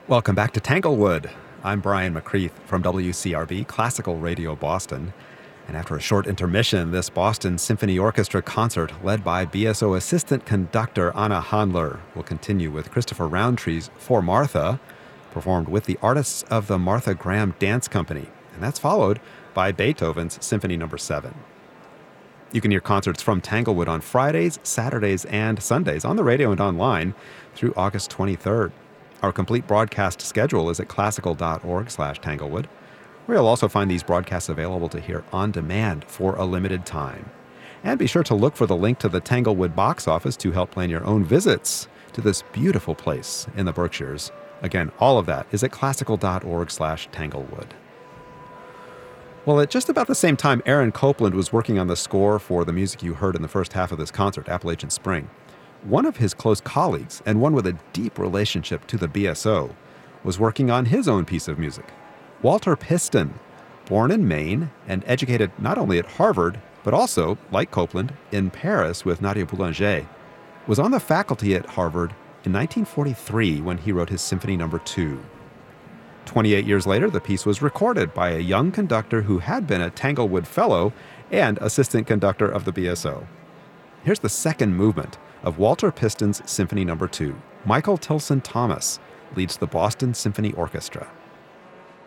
Welcome back to Tanglewood. I'm Brian McCreath from WCRB, Classical Radio Boston. And after a short intermission, this Boston Symphony Orchestra concert, led by BSO assistant conductor Anna Handler, will continue with Christopher Roundtree's For Martha, performed with the artists of the Martha Graham Dance Company. And that's followed by Beethoven's Symphony No. 7. You can hear concerts from Tanglewood on Fridays, Saturdays, and Sundays on the radio and online through August 23rd. Our complete broadcast schedule is at classical.org/Tanglewood, where you'll also find these broadcasts available to hear on demand for a limited time. And be sure to look for the link to the Tanglewood box office to help plan your own visits to this beautiful place in the Berkshires. Again, all of that is at classical.org/Tanglewood. Well, at just about the same time Aaron Copland was working on the score for the music you heard in the first half of this concert, Appalachian Spring, one of his close colleagues, and one with a deep relationship to the BSO, was working on his own piece of music. Walter Piston, born in Maine and educated not only at Harvard, but also, like Copland, in Paris with Nadia Boulanger, was on the faculty at Harvard in 1943 when he wrote his Symphony No. 2. 28 years later, the piece was recorded by a young conductor who had been a Tanglewood Fellow and assistant conductor of the BSO. Here's the second movement of Walter Piston's Symphony No. 2. Michael Tilson Thomas leads the Boston Symphony Orchestra.